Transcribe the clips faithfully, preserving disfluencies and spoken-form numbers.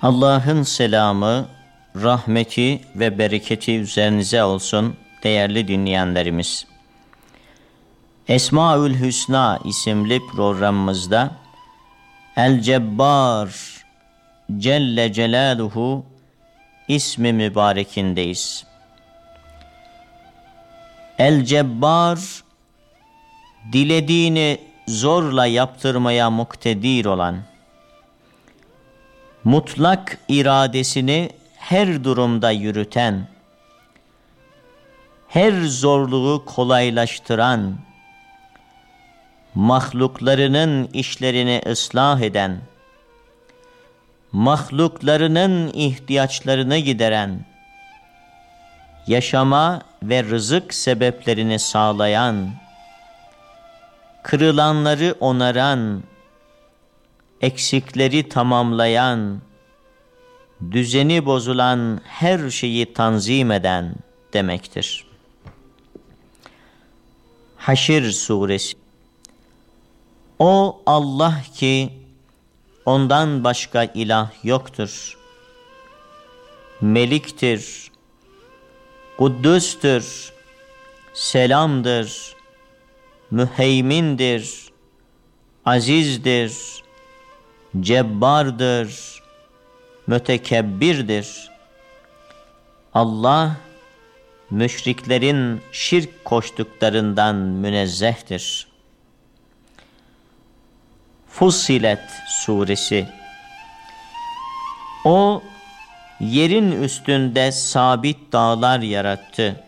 Allah'ın selamı, rahmeti ve bereketi üzerinize olsun değerli dinleyenlerimiz. Esmaül Hüsna isimli programımızda El Cebbar Celle Celaluhu ismi mübarekindeyiz. El Cebbar, dilediğini zorla yaptırmaya muktedir olan, mutlak iradesini her durumda yürüten, her zorluğu kolaylaştıran, mahluklarının işlerini ıslah eden, mahluklarının ihtiyaçlarını gideren, yaşama ve rızık sebeplerini sağlayan, kırılanları onaran, eksikleri tamamlayan, düzeni bozulan her şeyi tanzim eden demektir. Haşr Suresi. O Allah ki ondan başka ilah yoktur. Meliktir, Kuddüs'tür, selamdır, müheymindir, azizdir, cebbardır, mütekebbirdir. Allah, müşriklerin şirk koştuklarından münezzehtir. Fussilet Suresi. O, yerin üstünde sabit dağlar yarattı.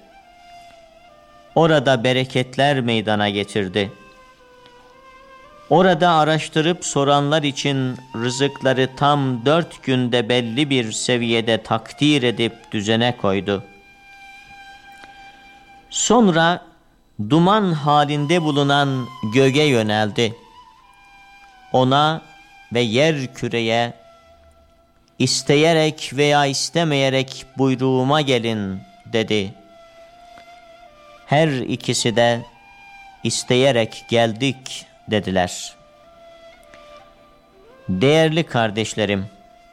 Orada bereketler meydana getirdi. Orada araştırıp soranlar için rızıkları tam dört günde belli bir seviyede takdir edip düzene koydu. Sonra duman halinde bulunan göğe yöneldi. Ona ve yer küreye, isteyerek veya istemeyerek buyruğuma gelin dedi. Her ikisi de isteyerek geldik dediler. Değerli kardeşlerim,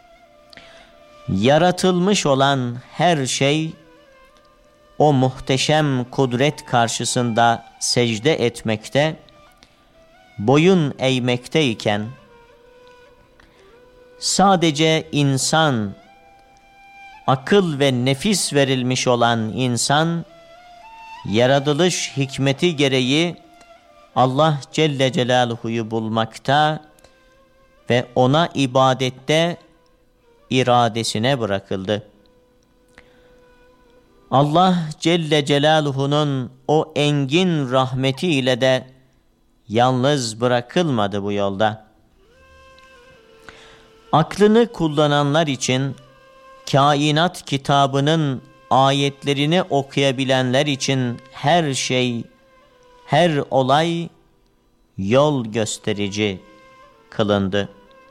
yaratılmış olan her şey o muhteşem kudret karşısında secde etmekte, boyun eğmekteyken, sadece insan, akıl ve nefis verilmiş olan insan, yaratılış hikmeti gereği Allah Celle Celaluhu'yu bulmakta ve ona ibadette iradesine bırakıldı. Allah Celle Celaluhu'nun o engin rahmetiyle de yalnız bırakılmadı bu yolda. Aklını kullananlar için, kainat kitabının ayetlerini okuyabilenler için her şey, her olay yol gösterici kılındı.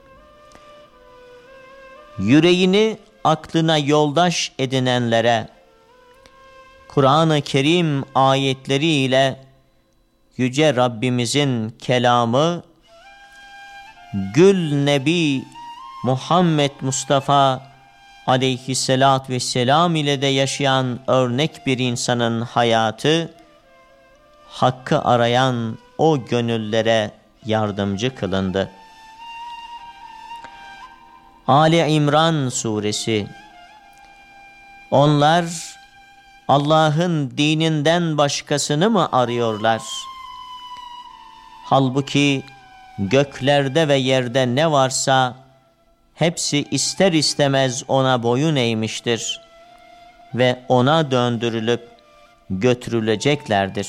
Yüreğini aklına yoldaş edinenlere, Kur'an-ı Kerim ayetleriyle Yüce Rabbimizin kelamı, Gül Nebi Muhammed Mustafa aleyhissalatü vesselam ile de yaşayan örnek bir insanın hayatı, hakkı arayan o gönüllere yardımcı kılındı. Ali İmran Suresi. Onlar Allah'ın dininden başkasını mı arıyorlar? Halbuki göklerde ve yerde ne varsa hepsi ister istemez ona boyun eğmiştir ve ona döndürülüp götürüleceklerdir.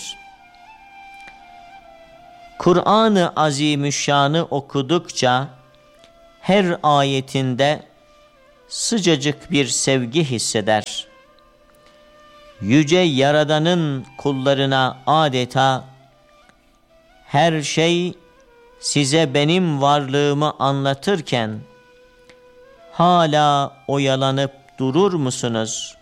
Kur'an-ı Azimüşşan'ı okudukça her ayetinde sıcacık bir sevgi hisseder. Yüce Yaradan'ın kullarına adeta her şey size benim varlığımı anlatırken hala oyalanıp durur musunuz?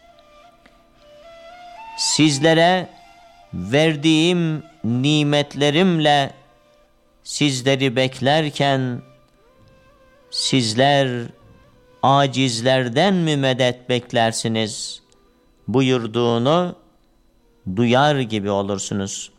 Sizlere verdiğim nimetlerimle sizleri beklerken sizler acizlerden mi medet beklersiniz buyurduğunu duyar gibi olursunuz.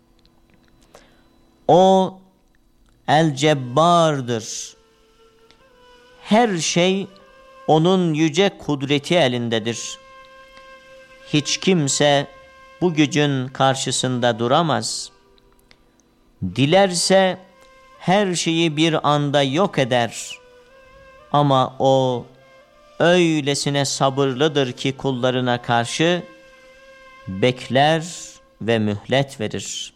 O El-Cebbar'dır. Her şey onun yüce kudreti elindedir. Hiç kimse bu gücün karşısında duramaz. Dilerse her şeyi bir anda yok eder. Ama o öylesine sabırlıdır ki kullarına karşı bekler ve mühlet verir.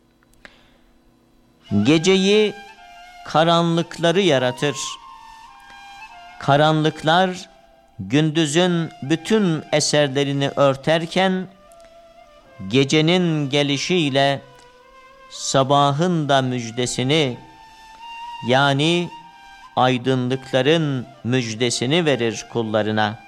Geceyi karanlıkları yaratır. Karanlıklar gündüzün bütün eserlerini örterken gecenin gelişiyle sabahın da müjdesini, yani aydınlıkların müjdesini verir kullarına.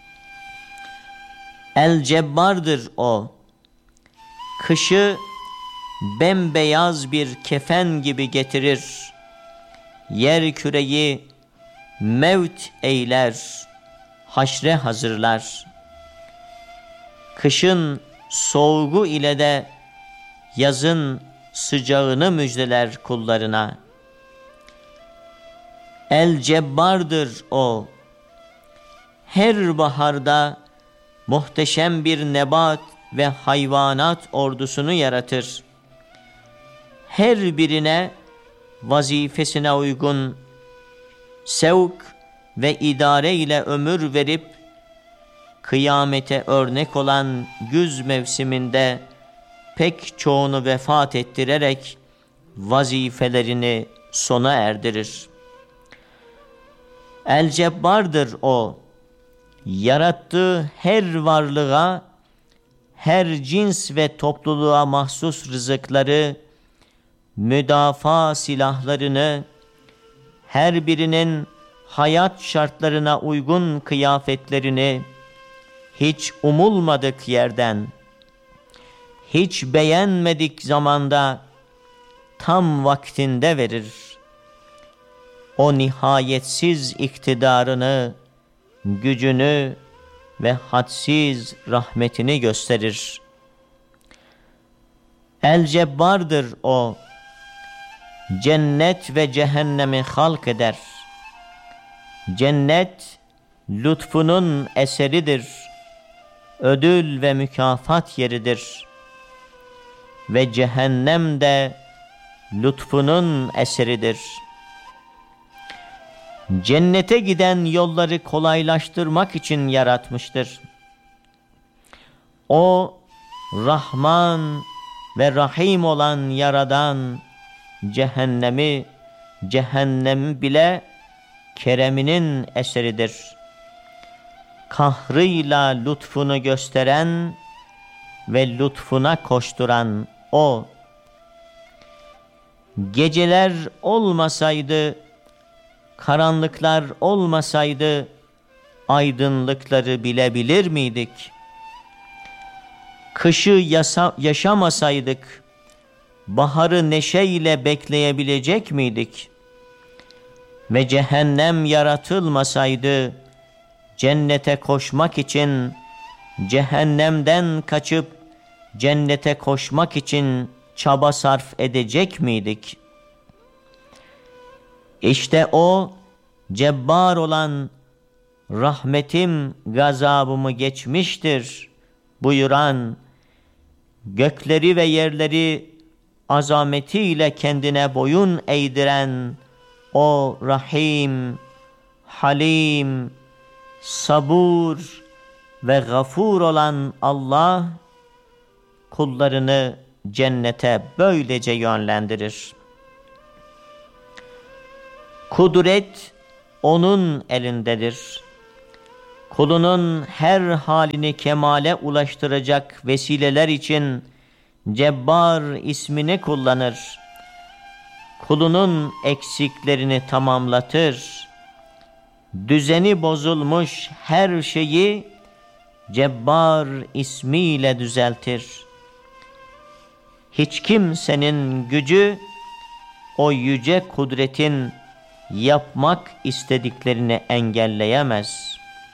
El-Cebbar'dır o. Kışı bembeyaz bir kefen gibi getirir. Yer küreyi mevt eyler, haşre hazırlar. Kışın soğuğu ile de yazın sıcağını müjdeler kullarına. El-Cebbar'dır o. Her baharda muhteşem bir nebat ve hayvanat ordusunu yaratır. Her birine vazifesine uygun sevk ve idare ile ömür verip kıyamete örnek olan güz mevsiminde pek çoğunu vefat ettirerek vazifelerini sona erdirir. El-Cebbar'dır o. Yarattığı her varlığa, her cins ve topluluğa mahsus rızıkları, müdafaa silahlarını, her birinin hayat şartlarına uygun kıyafetlerini hiç umulmadık yerden, hiç beğenmedik zamanda tam vaktinde verir. O nihayetsiz iktidarını, gücünü ve hadsiz rahmetini gösterir. El-Cebbar'dır o. Cennet ve cehennemi halk eder. Cennet lütfunun eseridir. Ödül ve mükafat yeridir. Ve cehennem de lütfunun eseridir. Cennete giden yolları kolaylaştırmak için yaratmıştır. O Rahman ve Rahim olan Yaradan cehennemi, cehennemi bile kereminin eseridir. Kahrıyla lütfunu gösteren ve lütfuna koşturan o. Geceler olmasaydı, karanlıklar olmasaydı aydınlıkları bilebilir miydik? Kışı yasa, yaşamasaydık baharı neşeyle bekleyebilecek miydik? Ve cehennem yaratılmasaydı cennete koşmak için, cehennemden kaçıp cennete koşmak için çaba sarf edecek miydik? İşte o cebbar olan rahmetim gazabımı geçmiştir buyuran, gökleri ve yerleri azametiyle kendine boyun eğdiren o Rahim, Halim, Sabur ve Gafur olan Allah kullarını cennete böylece yönlendirir. Kudret onun elindedir. Kulunun her halini kemale ulaştıracak vesileler için Cebbar ismini kullanır. Kulunun eksiklerini tamamlatır. Düzeni bozulmuş her şeyi Cebbar ismiyle düzeltir. Hiç kimsenin gücü o yüce kudretin yapmak istediklerini engelleyemez.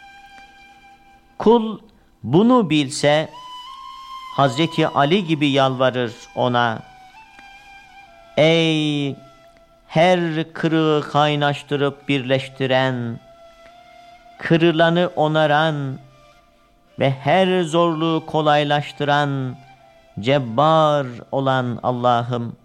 Kul bunu bilse Hazreti Ali gibi yalvarır ona. Ey her kırığı kaynaştırıp birleştiren, kırılanı onaran ve her zorluğu kolaylaştıran Cebbar olan Allah'ım.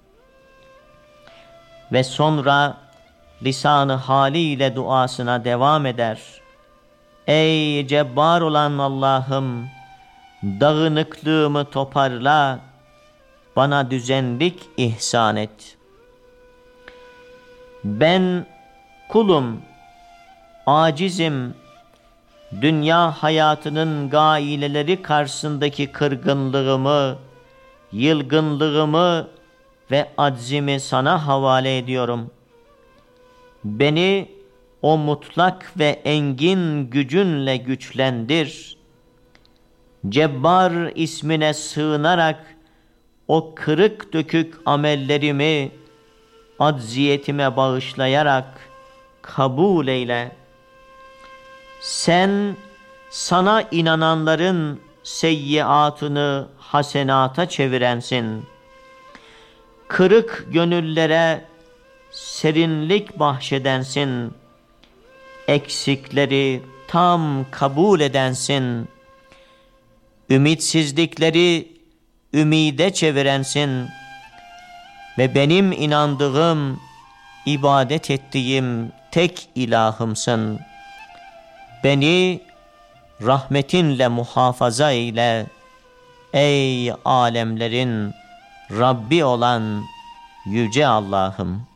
Ve sonra lisanı haliyle duasına devam eder. Ey Cebbar olan Allah'ım, dağınıklığımı toparla, bana düzenlik ihsan et. Ben kulum, acizim, dünya hayatının gaileleri karşısındaki kırgınlığımı, yılgınlığımı ve aczimi sana havale ediyorum. Beni o mutlak ve engin gücünle güçlendir. Cebbar ismine sığınarak o kırık dökük amellerimi acziyetime bağışlayarak kabul eyle. Sen sana inananların seyyiatını hasenata çevirensin. Kırık gönüllere serinlik bahşedensin. Eksikleri tam kabul edensin. Ümitsizlikleri ümide çevirensin. Ve benim inandığım, ibadet ettiğim tek ilahımsın. Beni rahmetinle muhafaza eyle. Ey alemlerin Rabbi olan Yüce Allah'ım.